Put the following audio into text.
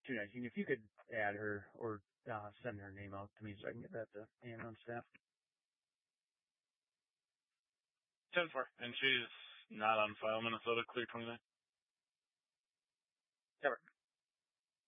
219. If you could add her or send her name out to me so I can get that to Ann on staff. 10-4. And she's not on file, Minnesota, clear 29. Cover.